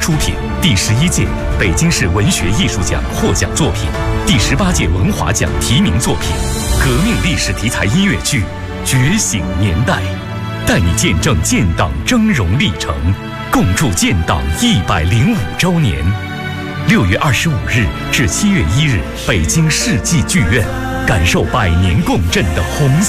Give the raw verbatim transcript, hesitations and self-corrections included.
出品，第十一届北京市文学艺术奖获奖作品，第十八届文华奖提名作品，革命历史题材音乐剧《觉醒年代》，带你见证建党峥嵘历程，共筑建党一百零五周年。六月二十五日至七月一日，北京世纪剧院，感受百年共振的红。